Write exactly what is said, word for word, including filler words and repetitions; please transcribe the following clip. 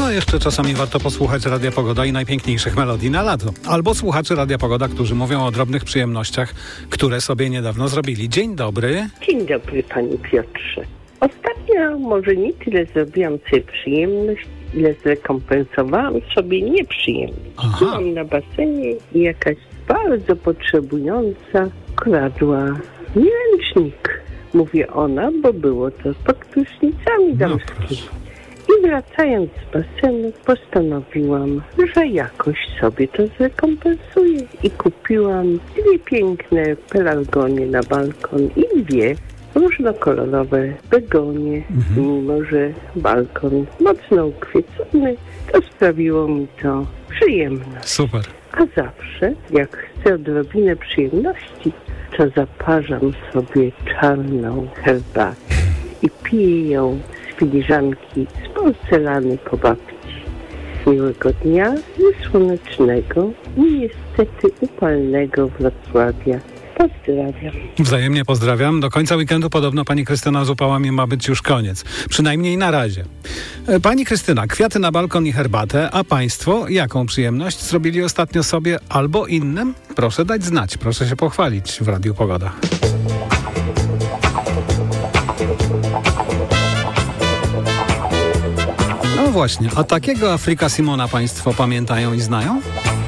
No jeszcze czasami warto posłuchać Radia Pogoda i najpiękniejszych melodii na lato. Albo słuchaczy Radia Pogoda, którzy mówią o drobnych przyjemnościach, które sobie niedawno zrobili. Dzień dobry. Dzień dobry, panie Piotrze. Ostatnio może nie tyle zrobiłam sobie przyjemność, ile zrekompensowałam sobie nieprzyjemność. Aha. Byłam na basenie i jakaś bardzo potrzebująca kradła mi ręcznik. Mówię ona, bo było to pod prysznicami damskimi. I wracając z basenu postanowiłam, że jakoś sobie to zrekompensuję. I kupiłam dwie piękne pelargonie na balkon i dwie różnokolorowe begonie. Mhm. Mimo że balkon mocno ukwiecony, to sprawiło mi to przyjemność. Super. A zawsze, jak chcę odrobinę przyjemności, to zaparzam sobie czarną herbatę i piję ją z filiżanki z porcelany po babci. Miłego dnia ze słonecznego i niestety upalnego Wrocławia. Pozdrawiam. Wzajemnie pozdrawiam. Do końca weekendu podobno pani Krystyna z upałami ma być już koniec. Przynajmniej na razie. Pani Krystyna, kwiaty na balkon i herbatę, a państwo jaką przyjemność zrobili ostatnio sobie albo innym? Proszę dać znać, proszę się pochwalić w Radiu Pogoda. No właśnie, a takiego Afrika Simona państwo pamiętają i znają?